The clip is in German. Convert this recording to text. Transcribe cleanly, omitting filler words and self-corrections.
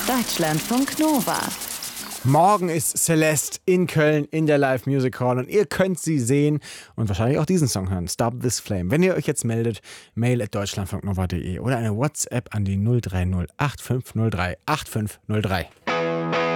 Deutschlandfunk Nova. Morgen ist Celeste in Köln in der Live Music Hall und ihr könnt sie sehen und wahrscheinlich auch diesen Song hören, Stop This Flame. Wenn ihr euch jetzt meldet, mail@deutschlandfunknova.de oder eine WhatsApp an die 030 8503 8503.